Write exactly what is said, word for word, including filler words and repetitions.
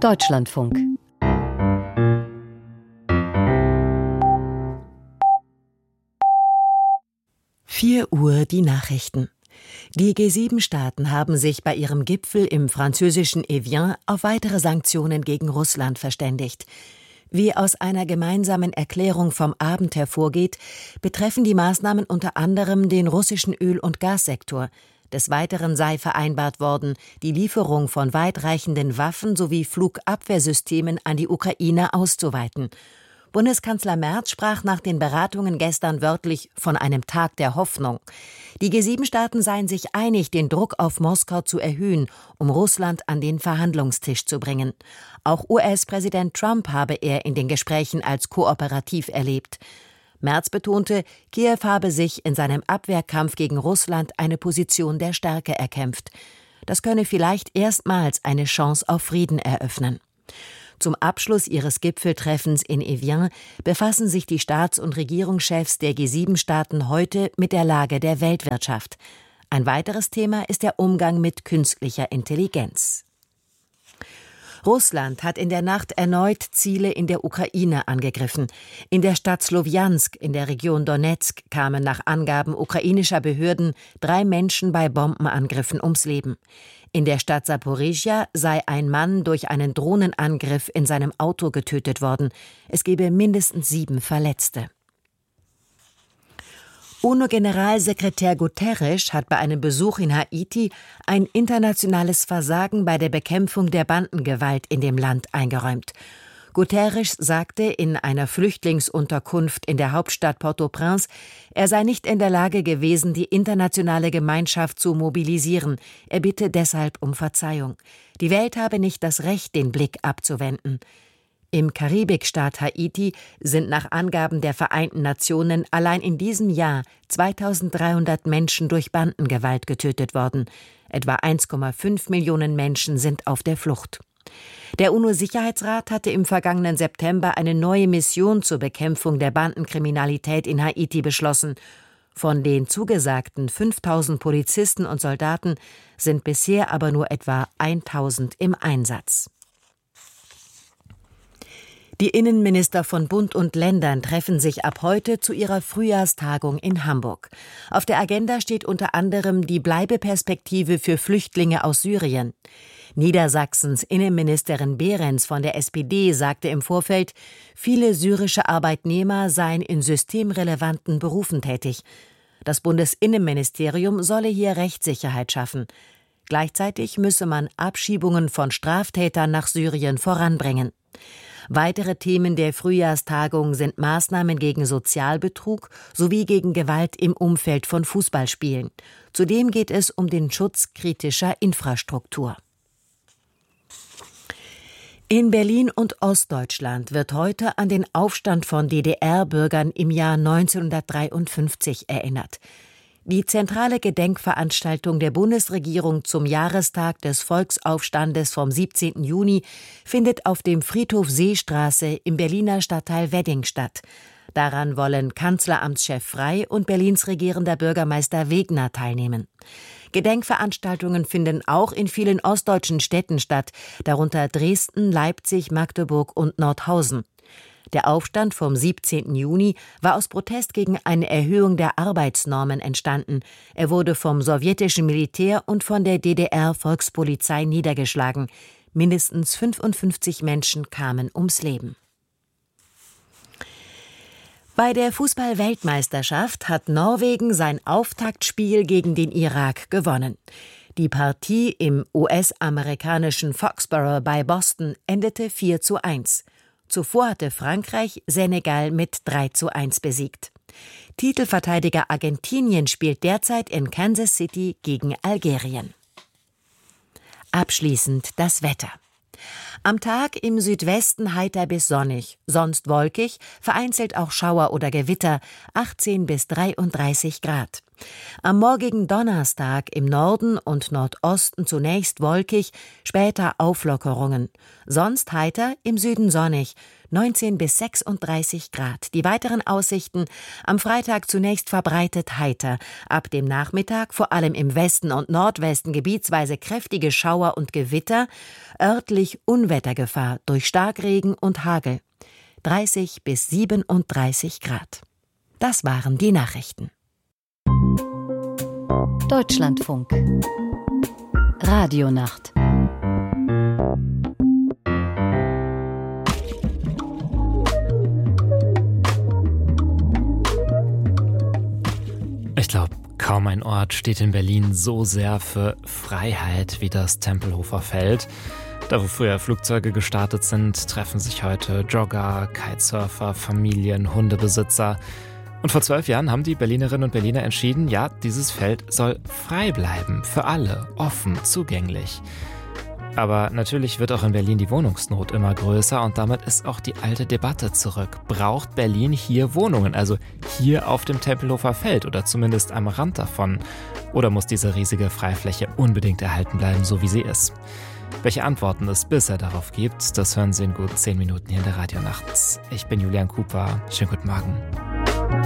Deutschlandfunk. vier Uhr die Nachrichten. Die G sieben Staaten haben sich bei ihrem Gipfel im französischen Evian auf weitere Sanktionen gegen Russland verständigt. Wie aus einer gemeinsamen Erklärung vom Abend hervorgeht, betreffen die Maßnahmen unter anderem den russischen Öl- und Gassektor. Des Weiteren sei vereinbart worden, die Lieferung von weitreichenden Waffen sowie Flugabwehrsystemen an die Ukraine auszuweiten. Bundeskanzler Merz sprach nach den Beratungen gestern wörtlich von einem Tag der Hoffnung. Die G sieben Staaten seien sich einig, den Druck auf Moskau zu erhöhen, um Russland an den Verhandlungstisch zu bringen. Auch U S-Präsident Trump habe er in den Gesprächen als kooperativ erlebt. Merz betonte, Kiew habe sich in seinem Abwehrkampf gegen Russland eine Position der Stärke erkämpft. Das könne vielleicht erstmals eine Chance auf Frieden eröffnen. Zum Abschluss ihres Gipfeltreffens in Evian befassen sich die Staats- und Regierungschefs der G sieben Staaten heute mit der Lage der Weltwirtschaft. Ein weiteres Thema ist der Umgang mit künstlicher Intelligenz. Russland hat in der Nacht erneut Ziele in der Ukraine angegriffen. In der Stadt Slowjansk in der Region Donezk kamen nach Angaben ukrainischer Behörden drei Menschen bei Bombenangriffen ums Leben. In der Stadt Saporischschja sei ein Mann durch einen Drohnenangriff in seinem Auto getötet worden. Es gebe mindestens sieben Verletzte. UNO-Generalsekretär Guterres hat bei einem Besuch in Haiti ein internationales Versagen bei der Bekämpfung der Bandengewalt in dem Land eingeräumt. Guterres sagte in einer Flüchtlingsunterkunft in der Hauptstadt Port-au-Prince, er sei nicht in der Lage gewesen, die internationale Gemeinschaft zu mobilisieren. Er bitte deshalb um Verzeihung. Die Welt habe nicht das Recht, den Blick abzuwenden. Im Karibikstaat Haiti sind nach Angaben der Vereinten Nationen allein in diesem Jahr zweitausenddreihundert Menschen durch Bandengewalt getötet worden. Etwa eins Komma fünf Millionen Menschen sind auf der Flucht. Der UNO-Sicherheitsrat hatte im vergangenen September eine neue Mission zur Bekämpfung der Bandenkriminalität in Haiti beschlossen. Von den zugesagten fünftausend Polizisten und Soldaten sind bisher aber nur etwa tausend im Einsatz. Die Innenminister von Bund und Ländern treffen sich ab heute zu ihrer Frühjahrstagung in Hamburg. Auf der Agenda steht unter anderem die Bleibeperspektive für Flüchtlinge aus Syrien. Niedersachsens Innenministerin Behrens von der S P D sagte im Vorfeld, viele syrische Arbeitnehmer seien in systemrelevanten Berufen tätig. Das Bundesinnenministerium solle hier Rechtssicherheit schaffen. Gleichzeitig müsse man Abschiebungen von Straftätern nach Syrien voranbringen. Weitere Themen der Frühjahrstagung sind Maßnahmen gegen Sozialbetrug sowie gegen Gewalt im Umfeld von Fußballspielen. Zudem geht es um den Schutz kritischer Infrastruktur. In Berlin und Ostdeutschland wird heute an den Aufstand von D D R-Bürgern im Jahr neunzehnhundertdreiundfünfzig erinnert. Die zentrale Gedenkveranstaltung der Bundesregierung zum Jahrestag des Volksaufstandes vom siebzehnten Juni findet auf dem Friedhof Seestraße im Berliner Stadtteil Wedding statt. Daran wollen Kanzleramtschef Frey und Berlins regierender Bürgermeister Wegner teilnehmen. Gedenkveranstaltungen finden auch in vielen ostdeutschen Städten statt, darunter Dresden, Leipzig, Magdeburg und Nordhausen. Der Aufstand vom siebzehnten Juni war aus Protest gegen eine Erhöhung der Arbeitsnormen entstanden. Er wurde vom sowjetischen Militär und von der D D R-Volkspolizei niedergeschlagen. Mindestens fünfundfünfzig Menschen kamen ums Leben. Bei der Fußball-Weltmeisterschaft hat Norwegen sein Auftaktspiel gegen den Irak gewonnen. Die Partie im U S-amerikanischen Foxborough bei Boston endete vier zu eins. Zuvor hatte Frankreich Senegal mit drei zu eins besiegt. Titelverteidiger Argentinien spielt derzeit in Kansas City gegen Algerien. Abschließend das Wetter. Am Tag im Südwesten heiter bis sonnig, sonst wolkig, vereinzelt auch Schauer oder Gewitter, achtzehn bis dreiunddreißig Grad. Am morgigen Donnerstag im Norden und Nordosten zunächst wolkig, später Auflockerungen. Sonst heiter, im Süden sonnig, neunzehn bis sechsunddreißig Grad. Die weiteren Aussichten: am Freitag zunächst verbreitet heiter, ab dem Nachmittag vor allem im Westen und Nordwesten gebietsweise kräftige Schauer und Gewitter, örtlich Unwettergefahr durch Starkregen und Hagel. dreißig bis siebenunddreißig Grad. Das waren die Nachrichten. Deutschlandfunk Radionacht. Ich glaube, kaum ein Ort steht in Berlin so sehr für Freiheit wie das Tempelhofer Feld. Da, wo früher Flugzeuge gestartet sind, treffen sich heute Jogger, Kitesurfer, Familien, Hundebesitzer. Und vor zwölf Jahren haben die Berlinerinnen und Berliner entschieden, ja, dieses Feld soll frei bleiben, für alle, offen, zugänglich. Aber natürlich wird auch in Berlin die Wohnungsnot immer größer und damit ist auch die alte Debatte zurück. Braucht Berlin hier Wohnungen, also hier auf dem Tempelhofer Feld oder zumindest am Rand davon? Oder muss diese riesige Freifläche unbedingt erhalten bleiben, so wie sie ist? Welche Antworten es bisher darauf gibt, das hören Sie in gut zehn Minuten hier in der Radionacht. Ich bin Julian Cooper. Schönen guten Morgen.